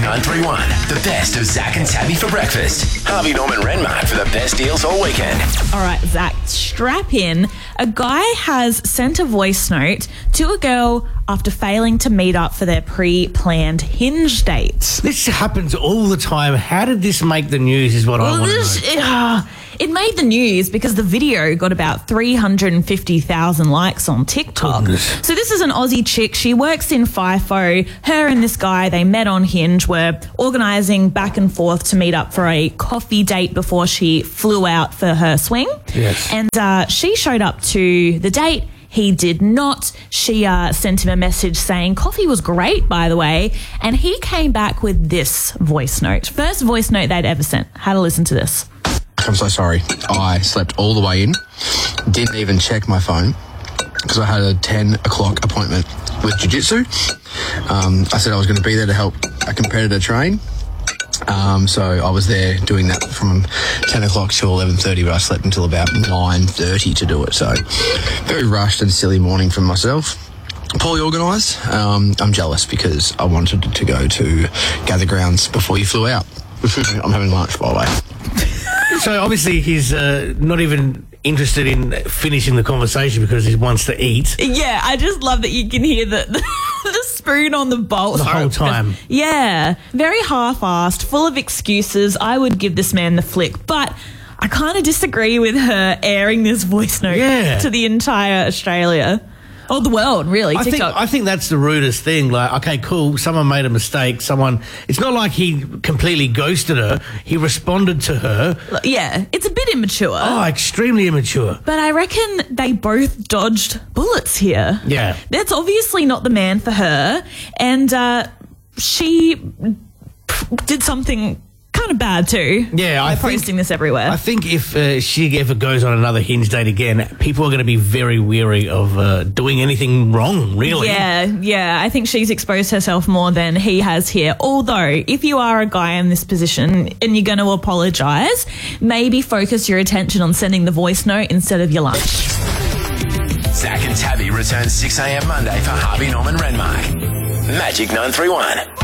931. The best of Zach and Tabby for breakfast. Harvey Norman Renmark for the best deals all weekend. All right, Zach, strap in. A guy has sent a voice note to a girl after failing to meet up for their pre-planned Hinge date. This happens all the time. How did this make the news is what I want to know. It made the news because the video got about 350,000 likes on TikTok. Goodness. So this is an Aussie chick. She works in FIFO. Her and this guy, they met on Hinge, were organising back and forth to meet up for a coffee date before she flew out for her swing. Yes. And she showed up to the date. He did not. She sent him a message saying coffee was great, by the way. And he came back with this voice note. First voice note they'd ever sent. Had to listen to this. I'm so sorry. I slept all the way in. Didn't even check my phone because I had a 10 o'clock appointment with jiu-jitsu. I said I was going to be there to help a competitor train. So I was there doing that from 10 o'clock till 11:30, but I slept until about 9:30 to do it. So very rushed and silly morning from myself. Poorly organised. I'm jealous because I wanted to go to Gather Grounds before you flew out. I'm having lunch, by the way. So obviously he's not even interested in finishing the conversation because he wants to eat. Yeah, I just love that you can hear the spoon on the bowl. The whole time. Yeah, very half-assed, full of excuses. I would give this man the flick, but I kind of disagree with her airing this voice note to the entire Australia. Or the world, really, TikTok. I think that's the rudest thing. Like, okay, cool, someone made a mistake. It's not like he completely ghosted her. He responded to her. Yeah, it's a bit immature. Oh, extremely immature. But I reckon they both dodged bullets here. Yeah. That's obviously not the man for her. And she did something kind of bad too. Yeah, by posting this everywhere. I think if she ever goes on another Hinge date again, people are going to be very weary of doing anything wrong, really. Yeah. I think she's exposed herself more than he has here. Although, if you are a guy in this position and you're going to apologise, maybe focus your attention on sending the voice note instead of your lunch. Zach and Tabby returns 6 a.m. Monday for Harvey Norman Renmark. Magic 931.